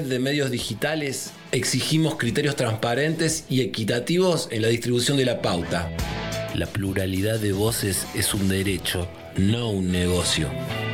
de medios digitales exigimos criterios transparentes y equitativos en la distribución de la pauta. La pluralidad de voces es un derecho, no un negocio.